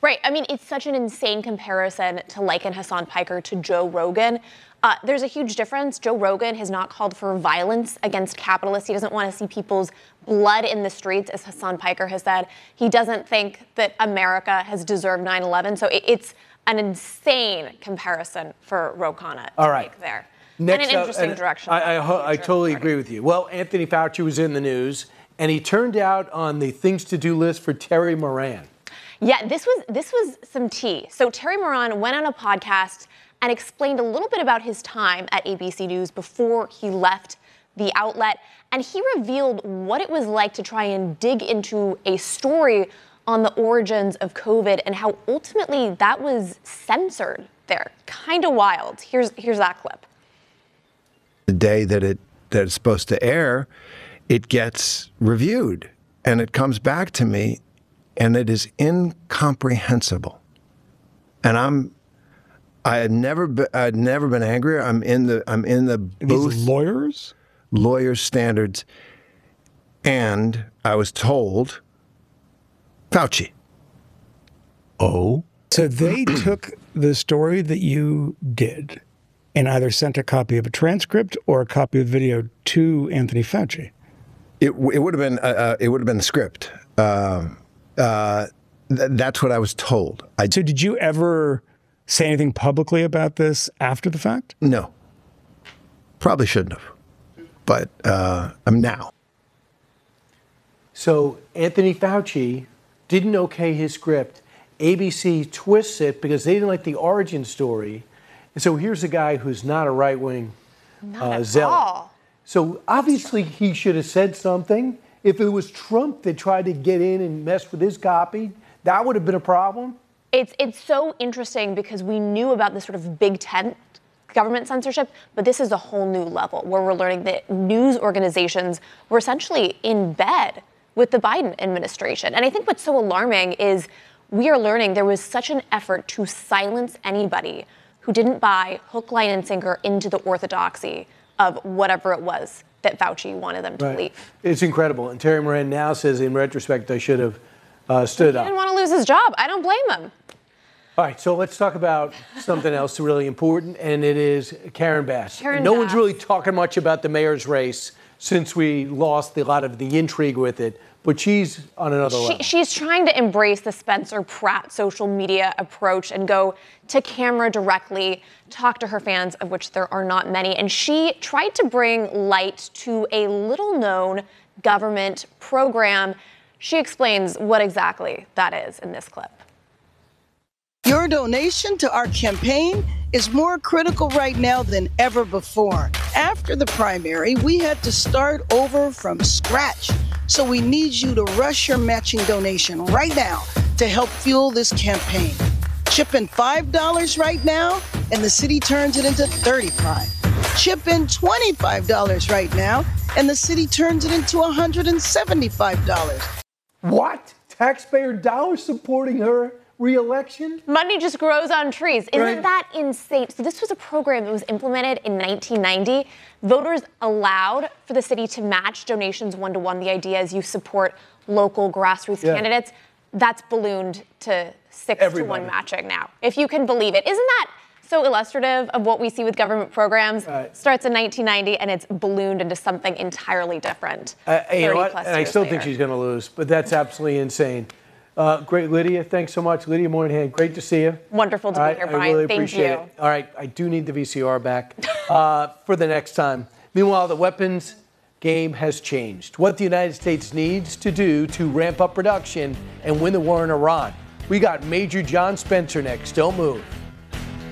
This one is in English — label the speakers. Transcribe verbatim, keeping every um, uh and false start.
Speaker 1: Right. I mean, it's such an insane comparison to liken Hasan Piker to Joe Rogan. Uh, there's a huge difference. Joe Rogan has not called for violence against capitalists. He doesn't want to see people's blood in the streets, as Hasan Piker has said. He doesn't think that America has deserved nine eleven. So it, it's an insane comparison for Ro Khanna to
Speaker 2: All right.
Speaker 1: make there.
Speaker 2: Next
Speaker 1: and an interesting
Speaker 2: up, and
Speaker 1: direction.
Speaker 2: I, I, I totally agree with you. Well, Anthony Fauci was in the news, and he turned out on the things to do list for Terry Moran.
Speaker 1: Yeah, this was this was some tea. So Terry Moran went on a podcast and explained a little bit about his time at A B C News before he left the outlet. And he revealed what it was like to try and dig into a story on the origins of COVID and how ultimately that was censored there. Kind of wild. Here's here's that clip.
Speaker 3: The day that it that it's supposed to air, it gets reviewed and it comes back to me and it is incomprehensible. And I'm I had never been, I had never been angrier. I'm in the I'm in the booth.
Speaker 4: These lawyers?
Speaker 3: Lawyers standards. And I was told Fauci.
Speaker 4: Oh. So they took the story that you did and either sent a copy of a transcript or a copy of video to Anthony Fauci.
Speaker 3: It, it would have been uh, uh, it would have been the script. Uh, uh, th- that's what I was told. I,
Speaker 4: so did you ever say anything publicly about this after the fact?
Speaker 3: No. Probably shouldn't have. But uh, I'm now.
Speaker 2: So Anthony Fauci didn't okay his script. A B C twists it because they didn't like the origin story. And so here's a guy who's not a right-wing uh, zealot.
Speaker 1: All.
Speaker 2: So obviously he should have said something. If it was Trump that tried to get in and mess with his copy, that would have been a problem.
Speaker 1: It's it's so interesting because we knew about this sort of big tent government censorship, but this is a whole new level where we're learning that news organizations were essentially in bed with the Biden administration. And I think what's so alarming is we are learning there was such an effort to silence anybody who didn't buy hook, line, and sinker into the orthodoxy of whatever it was that Fauci wanted them to
Speaker 2: Right.
Speaker 1: believe.
Speaker 2: It's incredible. And Terry Moran now says, in retrospect, I should have uh, stood
Speaker 1: He
Speaker 2: up.
Speaker 1: didn't want to lose his job. I don't blame him.
Speaker 2: All right, so let's talk about something else really important, and it is Karen Bass.
Speaker 1: Karen
Speaker 2: no
Speaker 1: Bass.
Speaker 2: one's really talking much about the mayor's race since we lost a lot of the intrigue with it, but she's on another
Speaker 1: She,
Speaker 2: level.
Speaker 1: she's trying to embrace the Spencer Pratt social media approach and go to camera directly, talk to her fans, of which there are not many. And she tried to bring light to a little-known government program. She explains what exactly that is in this clip.
Speaker 5: Your donation to our campaign is more critical right now than ever before. After the primary, we had to start over from scratch. So we need you to rush your matching donation right now to help fuel this campaign. Chip in five dollars right now, and the city turns it into thirty-five dollars. Chip in twenty-five dollars right now, and the city turns it into one hundred seventy-five dollars.
Speaker 2: What? Taxpayer dollars supporting her re-election?
Speaker 1: Money just grows on trees. Isn't
Speaker 2: Right.
Speaker 1: that insane? So this was a program that was implemented in nineteen ninety. Voters allowed for the city to match donations one-to-one. The idea is you support local grassroots
Speaker 2: Yeah.
Speaker 1: candidates. That's ballooned to six
Speaker 2: Everybody.
Speaker 1: to one matching now, if you can believe it. Isn't that so illustrative of what we see with government programs?
Speaker 2: Right.
Speaker 1: Starts in nineteen ninety and it's ballooned into something entirely different.
Speaker 2: Uh, you know what?
Speaker 1: thirty plus
Speaker 2: And I
Speaker 1: years
Speaker 2: still think
Speaker 1: later.
Speaker 2: she's going to lose, but that's absolutely insane. Uh, great, Lydia. Thanks so much. Lydia Moynihan, great to see you.
Speaker 1: Wonderful to
Speaker 2: All
Speaker 1: be
Speaker 2: right,
Speaker 1: here,
Speaker 2: I
Speaker 1: Brian.
Speaker 2: really
Speaker 1: Thank
Speaker 2: appreciate
Speaker 1: you.
Speaker 2: it. All right, I do need the V C R back uh, for the next time. Meanwhile, the weapons game has changed. What the United States needs to do to ramp up production and win the war in Iran. We got Major John Spencer next. Don't move.